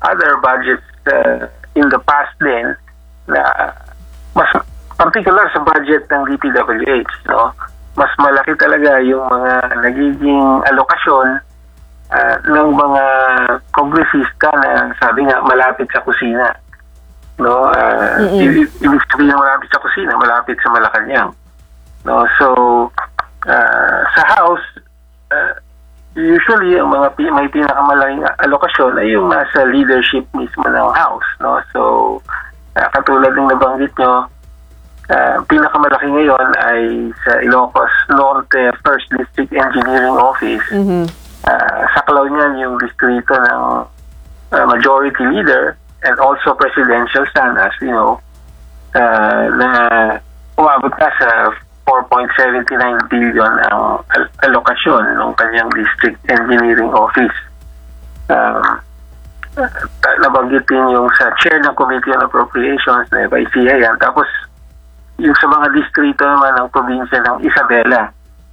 other budgets in the past din na mas particular sa budget ng DPWH, no? Mas malaki talaga yung mga nagiging alokasyon ng mga kongresista na sabi nga malapit sa kusina, no? Ibig sabihin na malapit sa kusina, malapit sa Malacanang, no? So sa House, usually ang mga may pinakamalaking alokasyon ay yung nasa leadership mismo ng House, no? So katulad ng nabanggit nyo, pinakamalaki ngayon ay sa Ilocos Norte First District Engineering Office. Saklaw niyan yung distrito ng majority leader and also presidential stanas, you know, na umabot ka sa 4.79 billion ang alokasyon ng kanyang district engineering office. Nabanggit din yung sa chair ng Committee on Appropriations na FICA yan. Tapos yung sa mga distrito naman ng probinsya ng Isabela,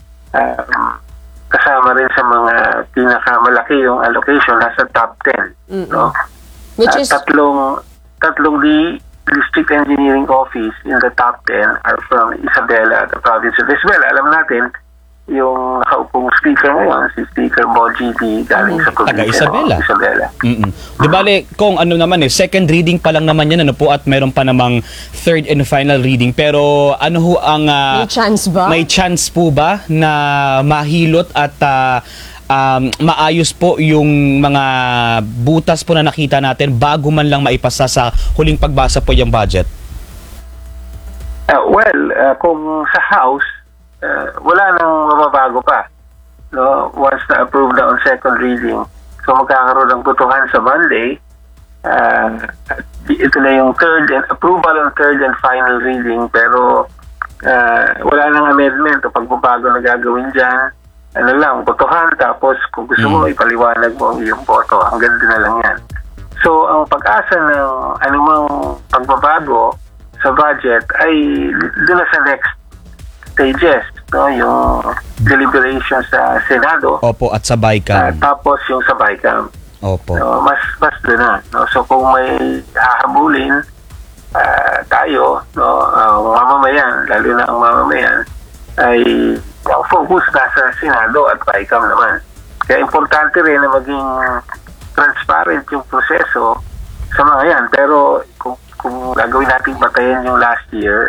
kasama rin sa mga pinakamalaki yung allocation, nasa top 10. No? Which is... Tatlong district engineering office in the top 10 are from Isabela, the province of Isabela. Alam natin, yung nakaupong speaker ngayon, si Speaker Boji D. galing sa probinsya ng Isabela. Di bale, kung ano naman second reading pa lang naman yan, ano po, at meron pa namang third and final reading. Pero ano ho ang... may chance ba? May chance po ba na mahilot at maayos po yung mga butas po na nakita natin bago man lang maipasa sa huling pagbasa po yung budget? Kung sa House, wala nang mababago pa, no? Once na approved na on second reading. So magkakaroon ng butuhan sa Monday. Ito na yung approval on third and final reading, pero wala nang amendment o pagbabago na gagawin dyan. Ano lang, botohan, tapos kung gusto mo, ipaliwanag mo ang iyong boto. Hanggang din na lang yan. So, ang pag-asa ng anumang pagbabago sa budget ay doon na sa next stages, no? Yung deliberation sa Senado. Opo, at sa BICAM. Tapos yung sa BICAM. Opo. No, mas doon na. No? So, kung may hahabulin tayo, no? Mamamayan, lalo na ang mamamayan, ay ang focus nasa Senado at BICAM naman. Kaya importante rin na maging transparent yung proseso sa mga yan. Pero kung gagawin natin batayan yung last year,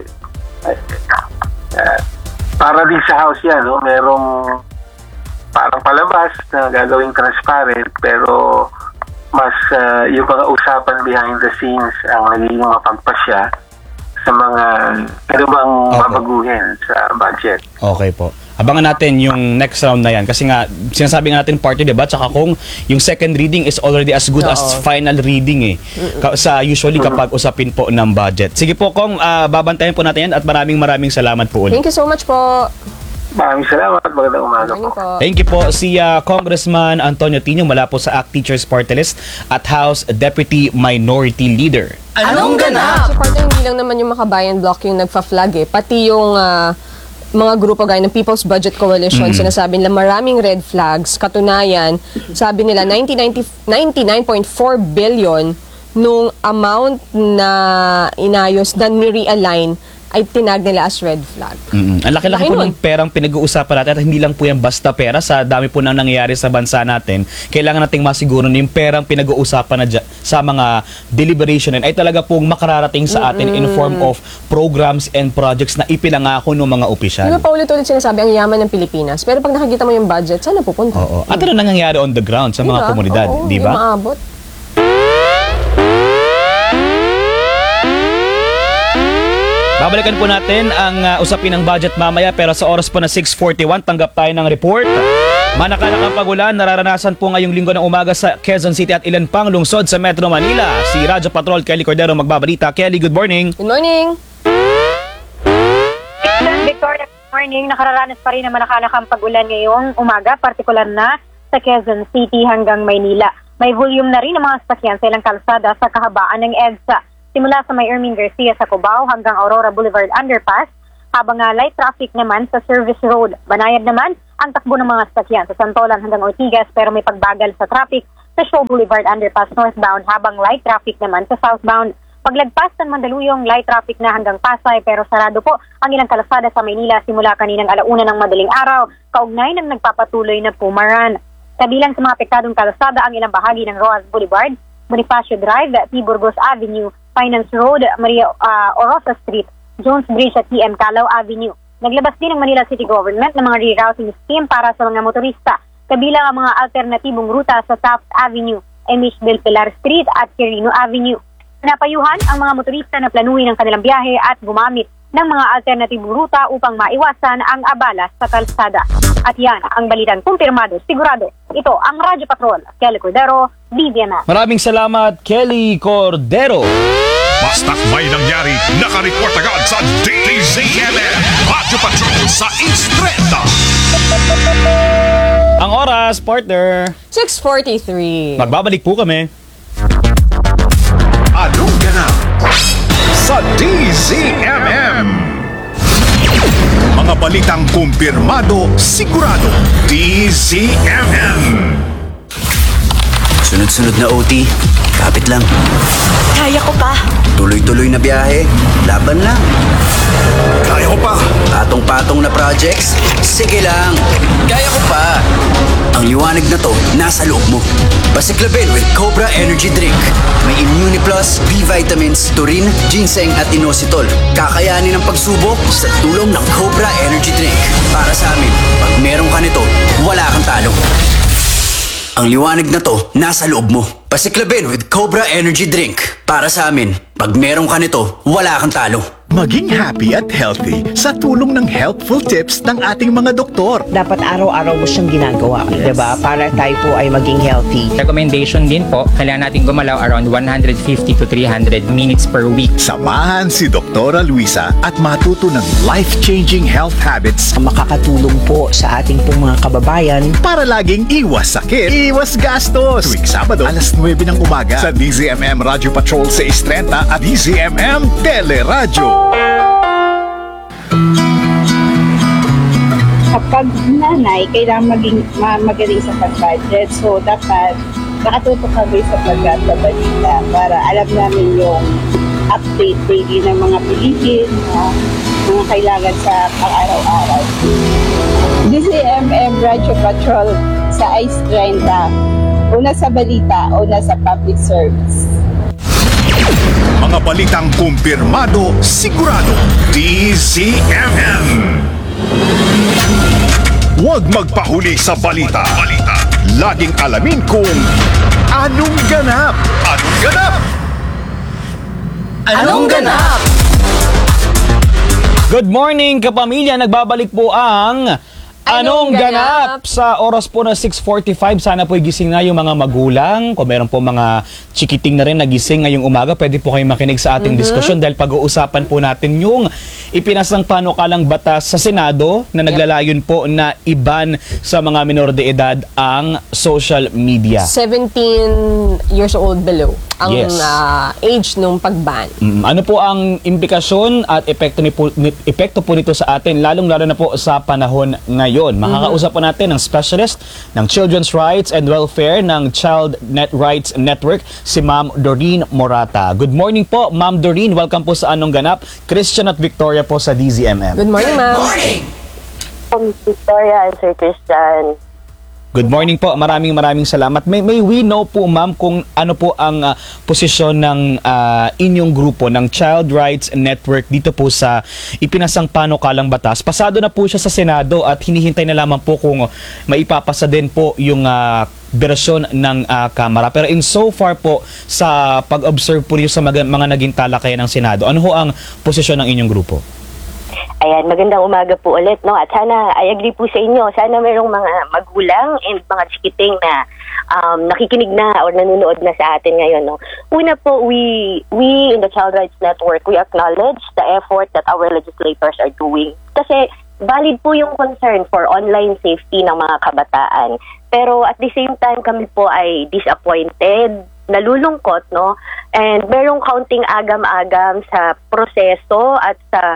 para din sa House yan, no? Merong parang palabas na gagawing transparent, pero mas yung mga usapan behind the scenes ang nagiging mapagpasya sa mga ano bang babaguhin sa budget. Okay po. Abangan natin yung next round na yan. Kasi nga, sinasabi nga natin party debate, saka kung yung second reading is already as good as final reading sa usually kapag usapin po ng budget. Sige po, Kong, babantayan po natin yan at maraming salamat po ulit. Thank you so much po. Maraming salamat. Magandang umaga po. Thank you po. Si Congressman Antonio Tino mula po sa ACT Teachers Party List at House Deputy Minority Leader. Anong ganap? So, partner, hindi lang naman yung Makabayan Bloc yung nagfa-flag pati yung mga grupo gaya ng People's Budget Coalition, sinasabi nila maraming red flags. Katunayan, sabi nila 99.4 billion nung amount na inayos na ni-realign ay tinag nila as red flag. Ang laki-laki po ng perang pinag-uusapan natin at hindi lang po yan basta pera. Sa dami po nang nangyayari sa bansa natin, kailangan nating masiguro na yung perang pinag-uusapan na sa mga deliberation ay talaga pong makararating sa atin in form of programs and projects na ipinangako ng mga opisyal. Di ba paulit-ulit sinasabi ang yaman ng Pilipinas? Pero pag nakikita mo yung budget, saan na pupunta? At ano nangyayari on the ground sa mga komunidad, di ba? Maabot. Babalikan po natin ang usapin ng budget mamaya, pero sa oras po na 6:41, tanggap tayo ng report. Manakalak ang pagulan, nararanasan po ngayong linggo ng umaga sa Quezon City at ilan pang lungsod sa Metro Manila. Si Radyo Patrol Kelly Cordero magbabalita. Kelly, good morning. Good morning. Victoria, good morning. Nakararanas pa rin na manakalak ang pagulan ngayong umaga, partikular na sa Quezon City hanggang Maynila. May volume na rin ng mga sasakyan sa ilang kalsada sa kahabaan ng EDSA. Simula sa may Ermine Garcia sa Cubao hanggang Aurora Boulevard Underpass, habang light traffic naman sa Service Road. Banayad naman ang takbo ng mga sasakyan sa Santolan hanggang Ortigas, pero may pagbagal sa traffic sa Shaw Boulevard Underpass northbound habang light traffic naman sa southbound. Paglagpas ng Mandaluyong, light traffic na hanggang Pasay pero sarado po ang ilang kalsada sa Maynila simula kaninang 1:00 ng madaling araw, kaugnay ng nagpapatuloy na pumaran. Kabilang sa mga apektadong kalsada ang ilang bahagi ng Rojas Boulevard, Bonifacio Drive, T. Burgos Avenue, Finance Road, Maria Orosa Street, Jones Bridge at TM Calao Avenue. Naglabas din ng Manila City Government ng mga rerouting scheme para sa mga motorista, kabilang ang mga alternatibong ruta sa Taft Avenue, Emish del Pilar Street at Quirino Avenue. Napayuhan ang mga motorista na planuhin ang kanilang biyahe at gumamit ng mga alternatibong ruta upang maiwasan ang abala sa kalsada. At yan ang balitang kumpirmado, sigurado. Ito ang Radyo Patrol, Kelly Cordero, DZMM. Maraming salamat, Kelly Cordero. Basta't may nangyari, nakareport agad sa DZMM Radyo Patrol sa Istreta. Ang oras, partner. 6:43. Magbabalik po kami. Anong ganap sa DZMM? Mga balitang kumpirmado, sigurado. DZMM. Sunod-sunod na OT, kapit lang. Kaya ko pa. Tuloy-tuloy na biyahe, laban lang. Kaya ko pa. Patong-patong na projects, sige lang. Kaya ko pa. Ang liwanag na to, nasa loob mo. Pasiklabin with Cobra Energy Drink. May Immune Plus, B vitamins, taurine, ginseng at inositol. Kakayanin ang pagsubok sa tulong ng Cobra Energy Drink. Para sa amin, pag meron ka nito, wala kang talo. Ang liwanag na to, nasa loob mo. Pasiklabin with Cobra Energy Drink. Para sa amin, pag meron ka nito, wala kang talo. Maging happy at healthy sa tulong ng helpful tips ng ating mga doktor. Dapat araw-araw mo siyang ginagawa, diba? Para tayo po ay maging healthy. Recommendation din po, kailangan natin gumalaw around 150 to 300 minutes per week. Samahan si Doktora Luisa at matuto ng life-changing health habits Makakatulong po sa ating pong mga kababayan. para laging iwas sakit, iwas gastos. Tuwing Sabado, alas 9 ng umaga sa DZMM Radio Patrol sa Istrenta at DZMM Teleradyo. Kapag nanay, kailangan magaling sa pag-budget. So, dapat nakatutok kami sa pagkakabalita para alam namin yung update daily ng mga bilihin, mga kailangan sa pang-araw-araw. DZMM Radio Patrol sa Ice 30. Una sa balita, una sa public service. Mga balitang kumpirmado, sigurado. DZMM. Huwag magpahuli sa balita. Laging alamin kung anong ganap. Anong ganap? Anong ganap? Good morning, kapamilya. Nagbabalik po ang Anong Ganap sa oras po na 6:45. Sana po gising na yung mga magulang. Kung meron po mga chikiting na rin nagising ngayong umaga, pwede po kayong makinig sa ating diskusyon dahil pag-uusapan po natin yung ipinasang panukalang batas sa Senado na naglalayon po na iban sa mga minor de edad ang social media. 17 years old below ang Yes. age nung pag-ban. Ano po ang implikasyon at epekto po nito sa atin, lalong-lalo na po sa panahon ngayon? Makakausap po natin ang specialist ng Children's Rights and Welfare ng Child Net Rights Network, si Ma'am Doreen Morata. Good morning po, Ma'am Doreen. Welcome po sa Anong Ganap. Christian at Victoria po sa DZMM. Good morning, ma'am. Victoria and Sir Christian. Good morning po. Maraming salamat. May we know po, ma'am, kung ano po ang posisyon ng inyong grupo ng Child Rights Network dito po sa ipinasang panukalang batas. Pasado na po siya sa Senado at hinihintay na lamang po kung maipapasa din po yung berasyon ng Kamara. Pero in so far po sa pag-observe po niyo sa mga naging talakayan ng Senado, ano ho ang posisyon ng inyong grupo? Ayan, magandang umaga po ulit, no? At sana, I agree po sa inyo, sana mayroong mga magulang and mga chikiting na nakikinig na or nanonood na sa atin ngayon, no? Una po, we in the Child Rights Network, we acknowledge the effort that our legislators are doing. Kasi valid po yung concern for online safety ng mga kabataan. Pero at the same time, kami po ay disappointed, nalulungkot, no? And merong counting agam-agam sa proseso at sa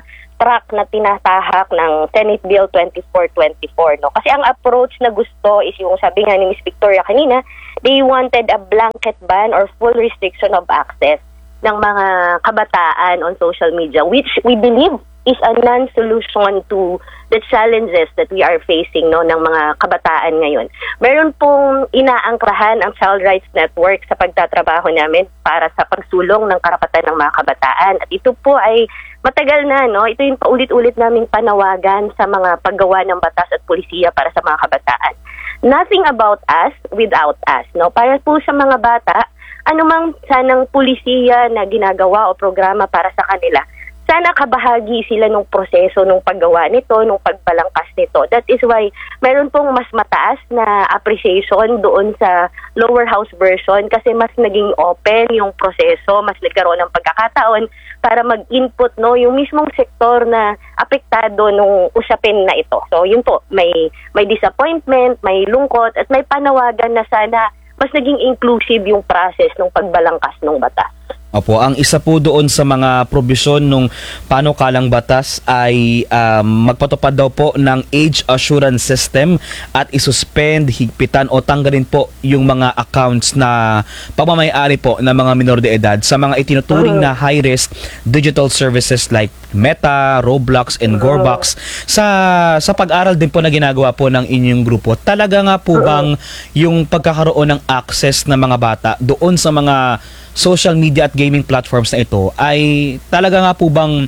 track na tinatahak ng Senate Bill 2424, no? Kasi ang approach na gusto is yung sabi nga ni Ms. Victoria kanina, they wanted a blanket ban or full restriction of access ng mga kabataan on social media, which we believe is a non-solution to the challenges that we are facing, no, ng mga kabataan ngayon. Meron pong inaangklahan ang Child Rights Network sa pagtatrabaho namin para sa pagsulong ng karapatan ng mga kabataan. At ito po ay matagal na, no? Ito yung paulit-ulit naming panawagan sa mga paggawa ng batas at pulisiya para sa mga kabataan. Nothing about us without us, no? Para po sa mga bata, anumang sanang pulisiya na ginagawa o programa para sa kanila, sana kabahagi sila nung proseso, nung paggawa nito, nung pagbalangkas nito. That is why meron pong mas mataas na appreciation doon sa lower house version kasi mas naging open yung proseso, mas nagkaroon ng pagkakataon para mag-input, no, yung mismong sektor na apektado nung usapin na ito. So yun po, may disappointment, may lungkot at may panawagan na sana mas naging inclusive yung process ng pagbalangkas ng batas. Opo, ang isa po doon sa mga probisyon nung panukalang batas ay magpatupad daw po ng age assurance system at isuspend, higpitan o tanggalin po yung mga accounts na pagmamayari po ng mga minor de edad sa mga itinuturing na high-risk digital services like Meta, Roblox, and Gorebox. Sa pag-aral din po na ginagawa po ng inyong grupo, talaga nga po bang yung pagkakaroon ng access ng mga bata doon sa mga social media at gaming platforms na ito ay talaga nga po bang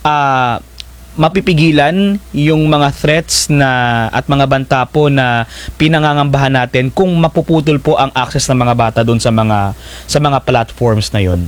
mapipigilan yung mga threats na at mga banta po na pinangangambahan natin kung mapuputol po ang access ng mga bata doon sa mga platforms na yon?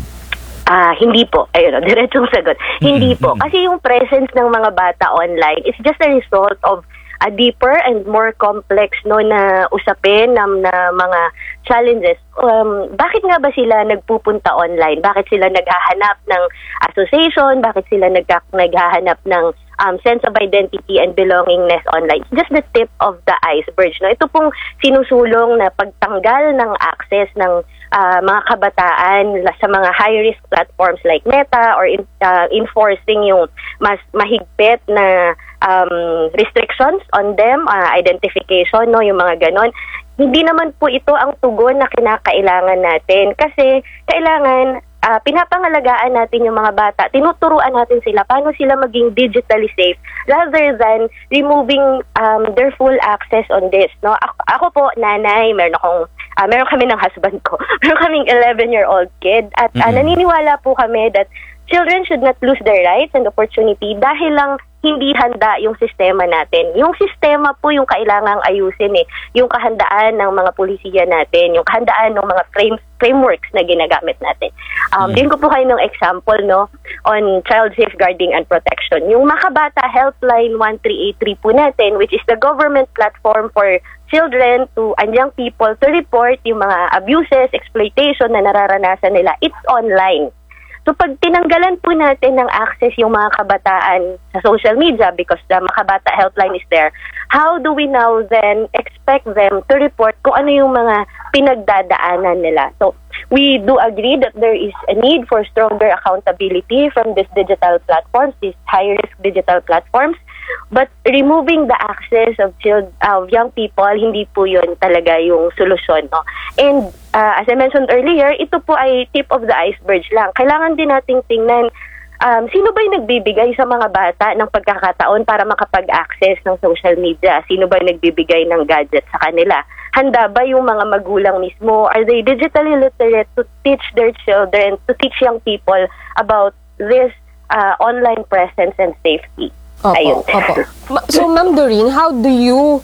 Hindi po. Ayun, diretsong sagot. Hindi po. Kasi yung presence ng mga bata online is just a result of a deeper and more complex, no, na usapin na mga challenges. Bakit nga ba sila nagpupunta online? Bakit sila naghahanap ng association? Bakit sila naghahanap ng sense of identity and belongingness online? It's just the tip of the iceberg, no? Ito pong sinusulong na pagtanggal ng access ng mga kabataan sa mga high-risk platforms like Meta or enforcing yung mas mahigpit na restrictions on them, identification, no, yung mga ganon. Hindi naman po ito ang tugon na kinakailangan natin kasi kailangan pinapangalagaan natin yung mga bata, tinuturuan natin sila paano sila maging digitally safe rather than removing their full access on this, no? Ako po, nanay, meron kami ng husband ko. Meron kaming 11-year-old kid at naniniwala po kami that children should not lose their rights and opportunity dahil lang hindi handa yung sistema natin. Yung sistema po yung kailangang ayusin yung kahandaan ng mga pulisiya natin, yung kahandaan ng mga frameworks na ginagamit natin. Din ko po kayo ng example, no, on child safeguarding and protection. Yung Makabata Helpline 1383 po natin, which is the government platform for children and young people to report yung mga abuses, exploitation na nararanasan nila. It's online. So pag tinanggalan po natin ng access yung mga kabataan sa social media because the Makabata Helpline is there, how do we now then expect them to report kung ano yung mga pinagdadaanan nila? So we do agree that there is a need for stronger accountability from these digital platforms, these high-risk digital platforms. But removing the access of young people, hindi po yun talaga yung solusyon, no? And as I mentioned earlier, ito po ay tip of the iceberg lang. Kailangan din nating tingnan sino ba yung nagbibigay sa mga bata ng pagkakataon para makapag-access ng social media? Sino ba yung nagbibigay ng gadget sa kanila? Handa ba yung mga magulang mismo? Are they digitally literate to teach their children, to teach young people about this online presence and safety? Ayun. So, Ma'am Doreen, how do you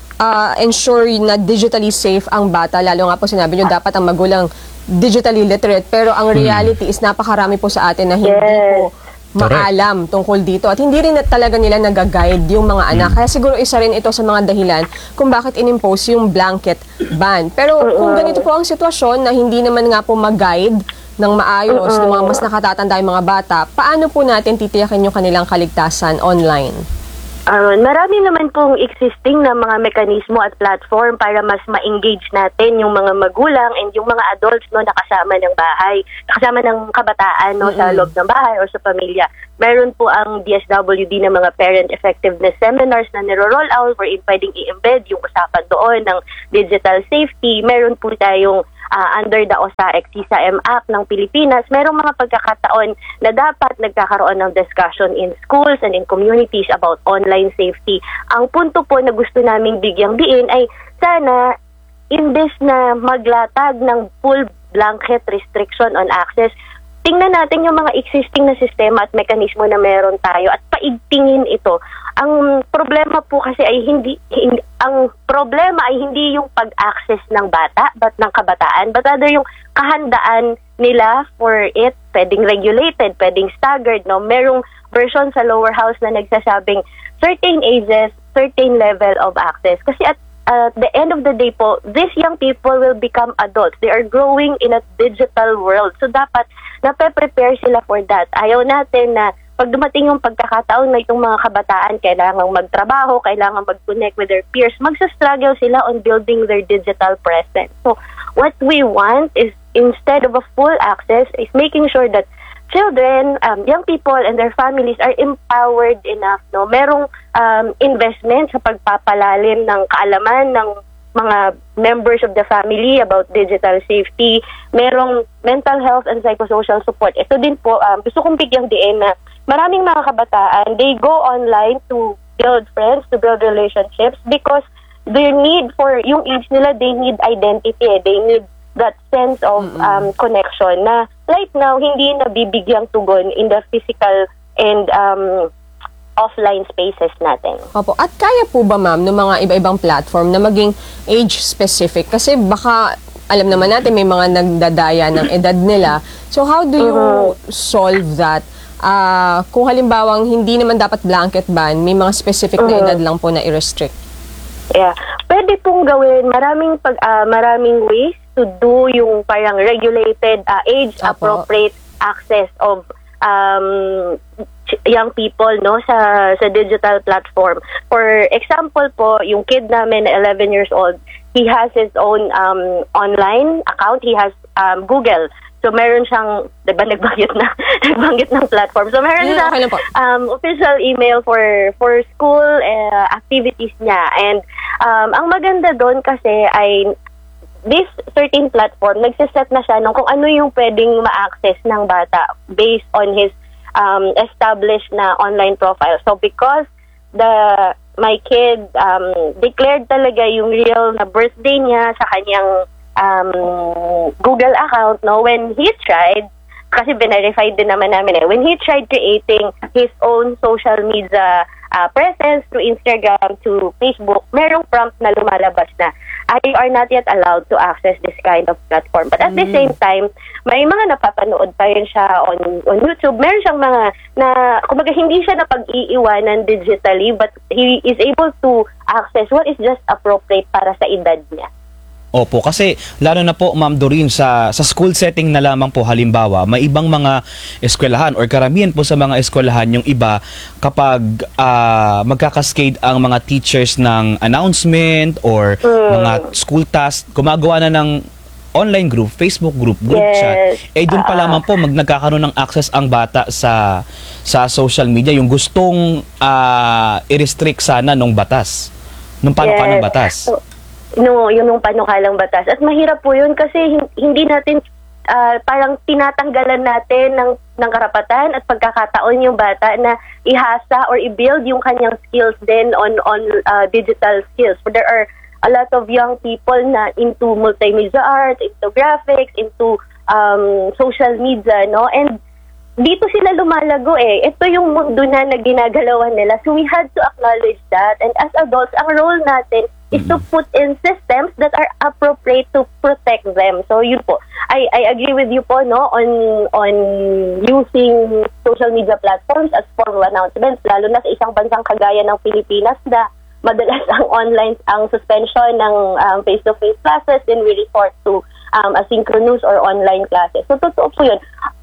ensure na digitally safe ang bata? Lalo nga po sinabi nyo, dapat ang magulang digitally literate. Pero ang reality is napakarami po sa atin na hindi po maalam tungkol dito. At hindi rin talaga nila nag-guide yung mga anak. Kaya siguro isa rin ito sa mga dahilan kung bakit inimpose yung blanket ban. Pero kung ganito po ang sitwasyon na hindi naman nga po mag-guide ng maayos, ng mga mas nakatatanda yung mga bata, paano po natin titiyakin yung kanilang kaligtasan online? Marami naman pong existing na mga mekanismo at platform para mas ma-engage natin yung mga magulang and yung mga adults no nakasama ng bahay, kasama ng kabataan no sa loob ng bahay o sa pamilya. Meron po ang DSWD na mga parent effectiveness seminars na niro-roll out wherein pwedeng i-embed yung usapan doon ng digital safety. Meron po tayong under the OSAEC CISA-M Act ng Pilipinas, merong mga pagkakataon na dapat nagkakaroon ng discussion in schools and in communities about online safety. Ang punto po na gusto naming bigyang diin ay sana imbes na maglatag ng full blanket restriction on access, tingnan natin yung mga existing na sistema at mekanismo na meron tayo at paigtingin ito. Ang problema po kasi ay hindi yung pag-access ng bata, ng kabataan, but rather yung kahandaan nila for it, pwedeng regulated, pwedeng staggered, no? Merong version sa lower house na nagsasabing certain ages, certain level of access. Kasi at the end of the day po, these young people will become adults. They are growing in a digital world. So dapat nape-prepare sila for that. Ayaw natin na pag dumating yung pagkakataon na itong mga kabataan kailangang magtrabaho, kailangang mag-connect with their peers, magsa-struggle sila on building their digital presence. So what we want is, instead of a full access, is making sure that children, young people and their families are empowered enough. No? Merong investment sa pagpapalalim ng kaalaman ng mga members of the family about digital safety. Merong mental health and psychosocial support. Ito din po, gusto kong bigyang diin na maraming mga kabataan, they go online to build friends, to build relationships because their need for, yung age nila, they need identity. They need that sense of connection na right now, hindi nabibigyang tugon in the physical and offline spaces natin. Opo. At kaya po ba, ma'am, ng mga iba-ibang platform na maging age-specific? Kasi baka, alam naman natin, may mga nagdadaya ng edad nila. So, how do you solve that? Kung halimbawang hindi naman dapat blanket ban, may mga specific na edad lang po na i-restrict. Yeah. Pwede pong gawin maraming ways to do yung parang regulated age-appropriate access of young people no sa digital platform. For example po, yung kid namin na 11 years old, he has his own online account. He has Google. So meron siyang, diba nagbanggit ng platform. So meron siyang official email for school activities niya. And ang maganda doon kasi ay this certain platform, nagsiset na siya ng kung ano yung pwedeng ma-access ng bata based on his established na online profile. So because my kid declared talaga yung real na birthday niya sa kanyang Google account, no, when he tried, kasi verified din naman namin when he tried creating his own social media presence through Instagram to Facebook, merong prompt na lumalabas na you are not yet allowed to access this kind of platform. But at the same time, may mga napapanood pa rin siya on YouTube. Meron siyang mga kumbaga hindi siya napag-iiwanan digitally, but he is able to access what is just appropriate para sa edad niya. Opo, kasi lalo na po, Ma'am Doreen, sa school setting na lamang po, halimbawa, may ibang mga eskwelahan or karamihan po sa mga eskwelahan, yung iba, kapag magkakaskade ang mga teachers ng announcement or mga school task, gumagawa na ng online group, Facebook group chat, doon pa lamang po nagkakaroon ng access ang bata sa social media, yung gustong i-restrict sana nung batas, nung panukalang batas. Yung panukalang batas. At mahirap po yun kasi hindi natin parang tinatanggalan natin ng karapatan at pagkakataon yung bata na ihasa or i-build yung kanyang skills din on digital skills. So there are a lot of young people na into multimedia art, into graphics, into social media, no? And dito sila lumalago Ito yung mundo na ginagalawan nila. So we had to acknowledge that. And as adults, ang role natin is to put in systems that are appropriate to protect them. So yun po. I agree with you po no on using social media platforms as form of announcements, lalo na sa isang bansang kagaya ng Pilipinas na madalas ang suspension ng face-to-face classes, then we resort to asynchronous or online classes. So totoo po yun.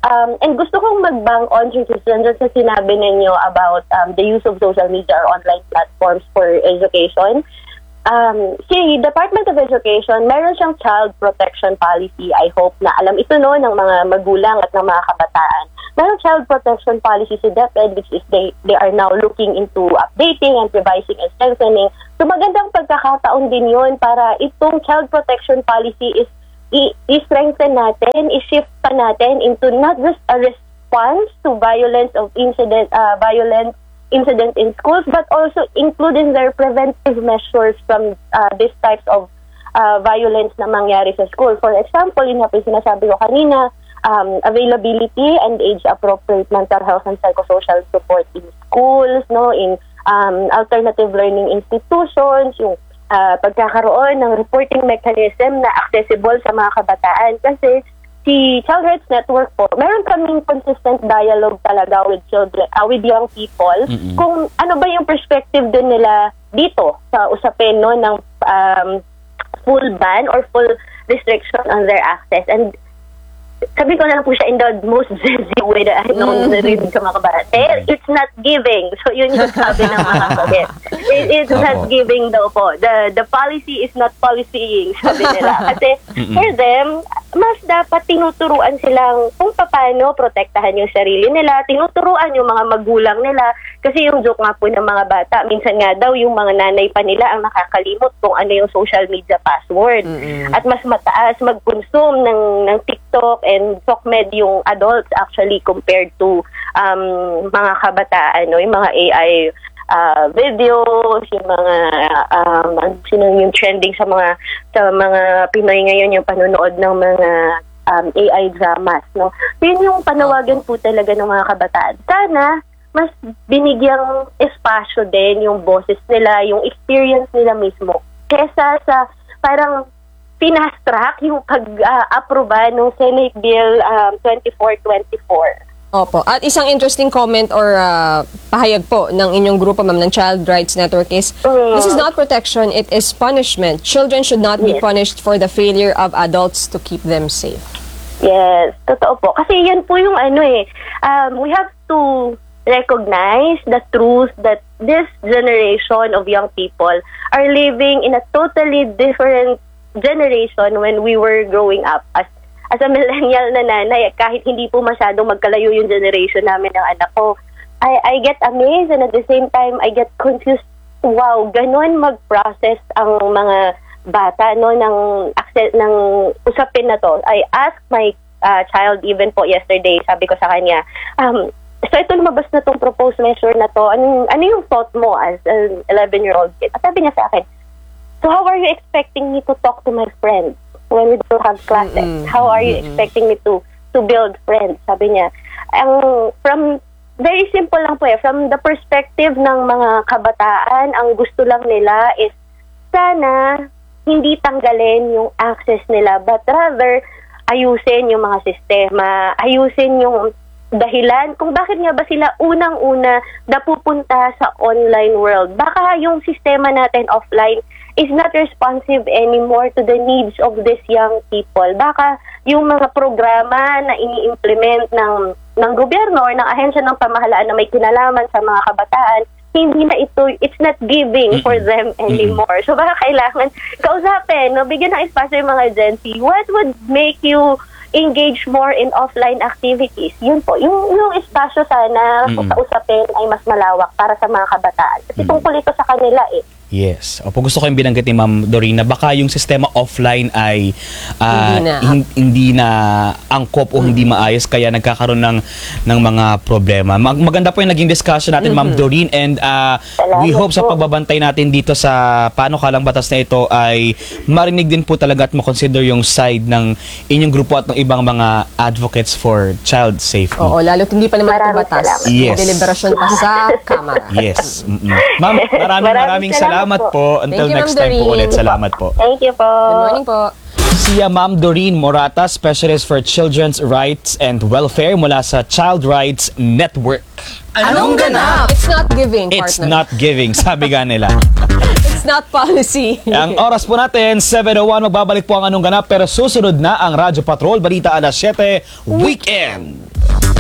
And gusto kong mag-bang on dyan sa sinabi ninyo about the use of social media or online platforms for education. Si Department of Education, meron siyang child protection policy. I hope na alam ito no ng mga magulang at ng mga kabataan. Meron child protection policy si DepEd, which is they are now looking into updating and revising and strengthening. So magandang pagkakataon din yun para itong child protection policy is i-strengthen natin, i-shift pa natin into not just a response to violence incident in schools, but also including their preventive measures from these types of violence na mangyari sa school. For example, yun nga po yung sinasabi ko kanina, availability and age-appropriate mental health and psychosocial support in schools, no, in alternative learning institutions, yung pagkakaroon ng reporting mechanism na accessible sa mga kabataan. Kasi si Child Rights Network po, meron kaming consistent dialogue talaga with children, with young people, kung ano ba yung perspective din nila dito sa usapin no ng full ban or full restriction on their access. And sabi ko na lang po siya in the most Gen-Z way that I know na rin sa mga kabataan. It's not giving. So yun yung sabi ng mga kabit. It's not giving daw po. The policy is not policying, sabi nila. Kasi for them, mas dapat tinuturuan silang kung paano protektahan yung sarili nila, tinuturuan yung mga magulang nila. Kasi yung joke nga po ng mga bata, minsan nga daw yung mga nanay pa nila ang nakakalimot kung ano yung social media password. At mas mataas mag-consume ng TikTok and SOCMED yung adults actually compared to mga kabataan, no? Yung mga AI videos, yung mga yung trending sa mga Pinoy ngayon, yung panonood ng mga AI dramas, no? Yun yung panawagan po talaga ng mga kabataan. Sana mas binigyang espasyo din yung boses nila, yung experience nila mismo. Kesa sa parang fast track yung pag-aproba ng Senate Bill 2424. Opo. At isang interesting comment or pahayag po ng inyong grupo, ma'am, ng Child Rights Network is, this is not protection, it is punishment. Children should not be punished for the failure of adults to keep them safe. Yes, totoo po. Kasi yan po yung we have to recognize the truth that this generation of young people are living in a totally different generation when we were growing up. As a millennial na nanay, kahit hindi po masyadong magkalayo yung generation namin ng anak ko, I get amazed and at the same time, I get confused. Wow, ganun mag-process ang mga bata no ng usapin na to. I asked my child even po yesterday, sabi ko sa kanya, so ito lumabas na tong proposed measure na to, ano yung thought mo as an 11-year-old kid? At sabi niya sa akin, so how are you expecting me to talk to my friends when we don't have classes? How are you expecting me to build friends? Sabi niya, from very simple lang po from the perspective ng mga kabataan, ang gusto lang nila is sana hindi tanggalin yung access nila, but rather ayusin yung mga sistema, ayusin yung dahilan kung bakit nga ba sila unang-una napupunta sa online world. Baka yung sistema natin offline is not responsive anymore to the needs of these young people. Baka yung mga programa na ini-implement ng gobyerno or ng ahensya ng pamahalaan na may kinalaman sa mga kabataan, hindi na ito, it's not giving for them anymore. So baka kailangan kausapin, no? Bigyan ng espasyo yung mga Gen Z. What would make you engage more in offline activities? Yun po, yung espasyo sana kausapin ay mas malawak para sa mga kabataan. Kasi tungkol ito sa kanila Yes. Opo, gusto ko yung binanggit ni Ma'am Dorina, baka yung sistema offline ay hindi na angkop o hindi maayos kaya nagkakaroon ng mga problema. Maganda po yung naging discussion natin, Ma'am Doreen, and we hope sa pagbabantay natin dito sa panukalang batas na ito ay marinig din po talaga at makonsider yung side ng inyong grupo at ng ibang mga advocates for child safety. Oo, lalo't hindi pa naman ito batas. Yes. Deliberasyon pa sa Kamara. Yes. Ma'am, maraming salamat po. Until next time po ulit. Salamat po. Thank you po. Good morning po. Si Ma'am Doreen Morata, Specialist for Children's Rights and Welfare mula sa Child Rights Network. Anong ganap? It's not giving, partner. It's not giving, sabi nga nila. It's It's not policy. Ang oras po natin, 7:01, magbabalik po ang Anong Ganap, pero susunod na ang Radyo Patrol, balita alas 7, Weekend.